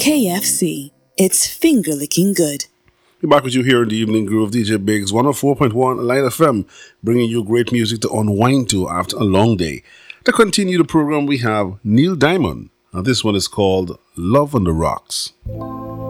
KFC. It's finger licking good. We're back with you here in the Evening Groove. DJ Biggs, 104.1 Light FM, bringing you great music to unwind to after a long day. To continue the program, we have Neil Diamond. Now, this one is called Love on the Rocks.